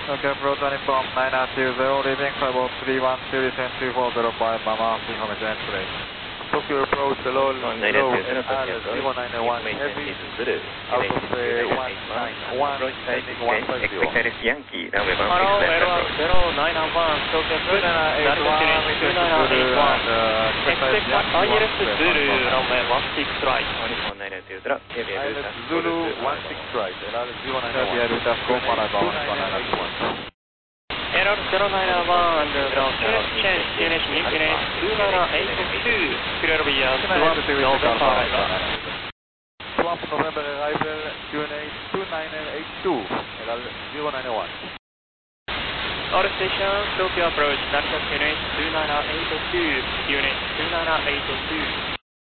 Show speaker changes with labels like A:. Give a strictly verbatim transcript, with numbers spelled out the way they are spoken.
A: Okay, approach running from nine two zero, leaving five oh three one two, descend two four zero five, Mama, information entry. Tokyo approach, hello, low, L zero nine one heavy, out of uh, one nine one, heading one five zero.
B: Yankee, runway one
C: Hello,
B: six left
C: Airlines
B: approach.
C: zero nine one, Tokyo approach, Narita Chinese two nine eight one, expect I L S Zulu, runway one six right.
B: one nine two zero,
A: I L S Zulu one six right, L zero nine one. Air Ruta Scope Parabound one nine one.
C: Error zero nine one, ground change, change, destination infinite two nine eight two, clear via Swamp November arrival.
A: Swamp November arrival, Q N A two nine eight two, L zero nine one.
C: All stations, Tokyo approach, Narita Chinese two nine eight two, Q N A two nine eight two.